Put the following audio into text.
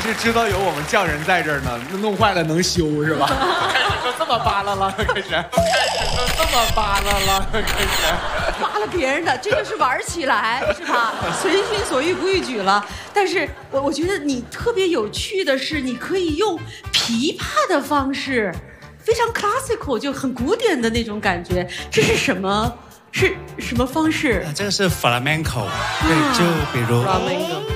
是知道有我们匠人在这儿呢，弄坏了能修是吧？开始就这么扒拉了，开始就这么扒拉了，开始扒拉别人的，这个是玩起来是吧？随心所欲不逾矩了。但是我觉得你特别有趣的是，你可以用琵琶的方式，非常 classical 就很古典的那种感觉，这是什么？是什么方式？ 这个是 flamenco，对，就比如。